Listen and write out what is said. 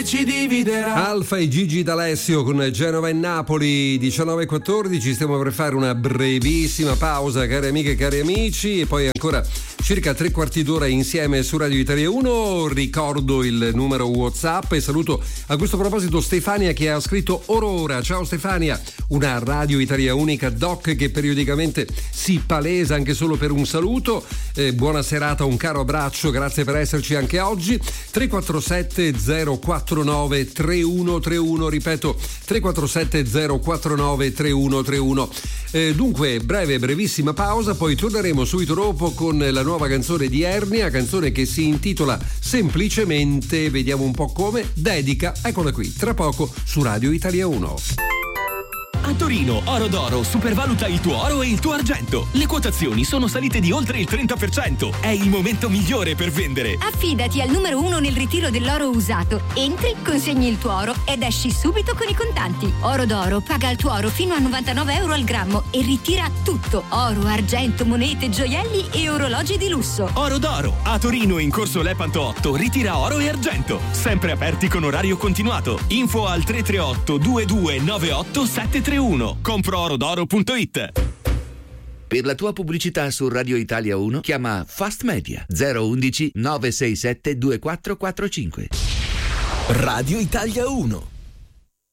ci dividerà. Alfa e Gigi D'Alessio con Genova e Napoli, 19:14. Stiamo per fare una brevissima pausa, cari amiche e cari amici, e poi ancora circa 3/4 d'ora insieme su Radio Italia 1. Ricordo il numero WhatsApp e saluto a questo proposito Stefania che ha scritto Aurora. Ciao Stefania, una Radio Italia unica doc che periodicamente si palesa anche solo per un saluto. Buona serata, un caro abbraccio, grazie per esserci anche oggi. 347 049 3131, ripeto 347 049 3131. Dunque brevissima pausa, poi torneremo subito dopo con la nuova canzone di Ernia, canzone che si intitola semplicemente, vediamo un po' come, Dedica. Eccola qui, tra poco su Radio Italia 1. A Torino, Oro d'Oro supervaluta il tuo oro e il tuo argento. Le quotazioni sono salite di oltre il 30%. È il momento migliore per vendere. Affidati al numero 1 nel ritiro dell'oro usato. Entri, consegni il tuo oro ed esci subito con i contanti. Oro d'Oro paga il tuo oro fino a 99 euro al grammo e ritira tutto: oro, argento, monete, gioielli e orologi di lusso. Oro d'Oro, a Torino in corso Lepanto 8, ritira oro e argento. Sempre aperti con orario continuato. Info al 338 2298 731. Comproorodoro.it. Per la tua pubblicità su Radio Italia 1 chiama Fast Media 011 967 2445. Radio Italia 1.